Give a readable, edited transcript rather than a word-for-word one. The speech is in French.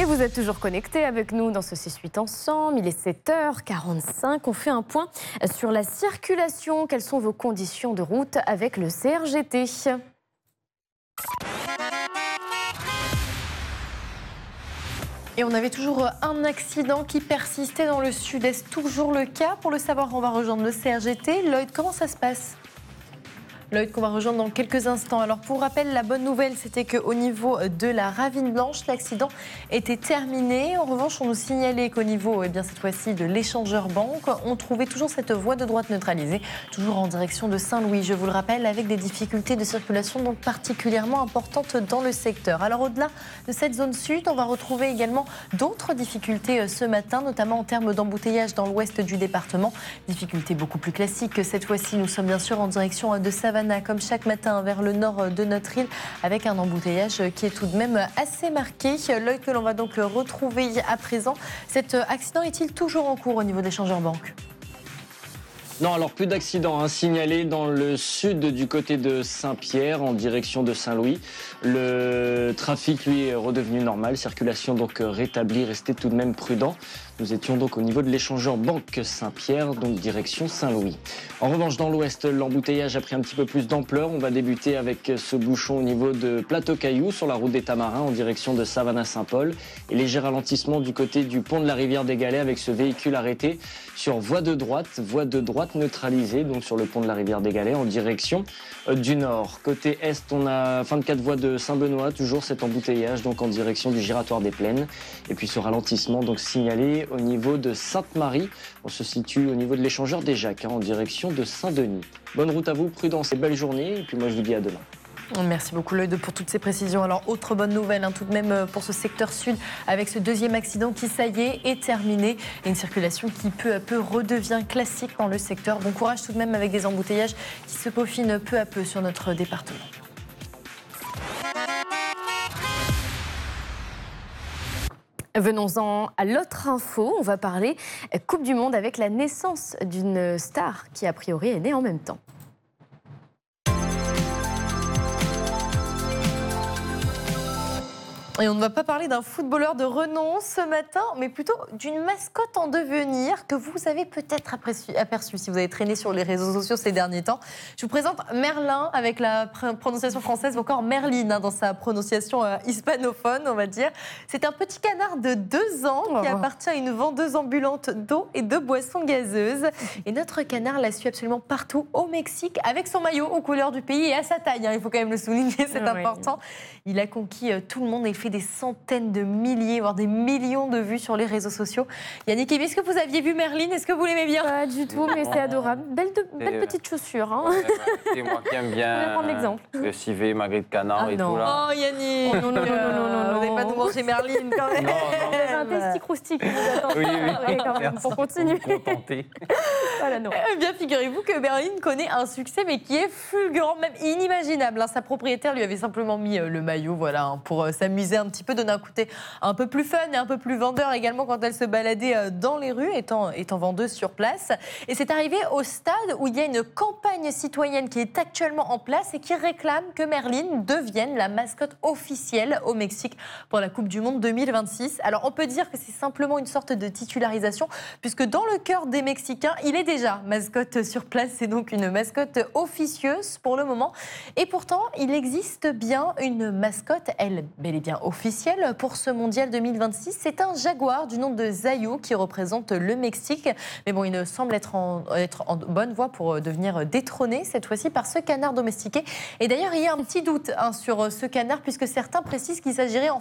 Et vous êtes toujours connectés avec nous dans ce 6-8 ensemble. Il est 7h45. On fait un point sur la circulation. Quelles sont vos conditions de route avec le CRGT ? Et on avait toujours un accident qui persistait dans le sud-est. Toujours le cas. Pour le savoir, on va rejoindre le CRGT. Lloyd, comment ça se passe ? Lloyd, qu'on va rejoindre dans quelques instants. Alors pour rappel, la bonne nouvelle, c'était qu'au niveau de la Ravine Blanche, l'accident était terminé. En revanche, on nous signalait qu'au niveau, cette fois-ci, de l'échangeur banque, on trouvait toujours cette voie de droite neutralisée, toujours en direction de Saint-Louis, je vous le rappelle, avec des difficultés de circulation donc particulièrement importantes dans le secteur. Alors au-delà de cette zone sud, on va retrouver également d'autres difficultés ce matin, notamment en termes d'embouteillage dans l'ouest du département. Difficultés beaucoup plus classiques. Cette fois-ci, nous sommes bien sûr en direction de Savannah, comme chaque matin, vers le nord de notre île, avec un embouteillage qui est tout de même assez marqué. L'œil que l'on va donc retrouver à présent. Cet accident est-il toujours en cours au niveau de l'échangeur banque ? Non, alors plus d'accidents signalés dans le sud du côté de Saint-Pierre en direction de Saint-Louis. Le trafic, lui, est redevenu normal. Circulation donc rétablie, restez tout de même prudent. Nous étions donc au niveau de l'échangeur banque Saint-Pierre, donc direction Saint-Louis. En revanche, dans l'ouest, l'embouteillage a pris un petit peu plus d'ampleur. On va débuter avec ce bouchon au niveau de Plateau-Cailloux sur la route des Tamarins en direction de Savannah-Saint-Paul. Et léger ralentissement du côté du pont de la rivière des Galets avec ce véhicule arrêté sur voie de droite neutralisée, donc sur le pont de la rivière des Galets en direction du nord. Côté est, on a 24 voies de Saint-Benoît, toujours cet embouteillage donc en direction du giratoire des Plaines. Et puis ce ralentissement donc signalé au niveau de Sainte-Marie. On se situe au niveau de l'échangeur des Jacques en direction de Saint-Denis. Bonne route à vous, prudence et belle journée. Et puis moi je vous dis à demain. Merci beaucoup Lloyd pour toutes ces précisions. Alors autre bonne nouvelle tout de même pour ce secteur sud avec ce deuxième accident qui ça y est terminé et une circulation qui peu à peu redevient classique dans le secteur. Bon courage tout de même avec des embouteillages qui se peaufinent peu à peu sur notre département. Venons-en à l'autre info. On va parler Coupe du Monde avec la naissance d'une star qui a priori est née en même temps. Et on ne va pas parler d'un footballeur de renom ce matin, mais plutôt d'une mascotte en devenir que vous avez peut-être aperçu si vous avez traîné sur les réseaux sociaux ces derniers temps. Je vous présente Merlin avec la prononciation française, ou encore Merline dans sa prononciation hispanophone, on va dire. C'est un petit canard de 2 ans qui appartient à une vendeuse ambulante d'eau et de boissons gazeuses. Et notre canard l'a su absolument partout au Mexique avec son maillot aux couleurs du pays et à sa taille. Il faut quand même le souligner, c'est important. Il a conquis tout le monde et il fait des centaines de milliers, voire des millions de vues sur les réseaux sociaux. Yannick Emi, est-ce que vous aviez vu Merline ? Est-ce que vous l'aimez bien ? Pas du tout, mais c'est adorable. Belle petite chaussure. C'est moi qui aime bien. On va prendre l'exemple. Le civet, magret de canard et tout là. Oh Yannick, non. Vous n'allez pas nous manger Merline quand même. Non. Un petit croustillant qui nous attend. Oui. Quand même, pour continuer. Contenté. Voilà, non. Eh bien, figurez-vous que Merline connaît un succès, mais qui est fulgurant, même inimaginable. Sa propriétaire lui avait simplement mis le maillot, pour s'amuser un petit peu, donner un côté un peu plus fun et un peu plus vendeur également quand elle se baladait dans les rues, étant vendeuse sur place. Et c'est arrivé au stade où il y a une campagne citoyenne qui est actuellement en place et qui réclame que Merline devienne la mascotte officielle au Mexique pour la Coupe du Monde 2026. Alors, on peut dire que c'est simplement une sorte de titularisation, puisque dans le cœur des Mexicains, il est déjà mascotte sur place. C'est donc une mascotte officieuse pour le moment. Et pourtant, il existe bien une mascotte, elle, bel et bien officielle, pour ce mondial 2026. C'est un jaguar du nom de Zayu qui représente le Mexique. Mais bon, il ne semble être en bonne voie pour devenir détrôné, cette fois-ci, par ce canard domestiqué. Et d'ailleurs, il y a un petit doute sur ce canard, puisque certains précisent qu'il s'agirait en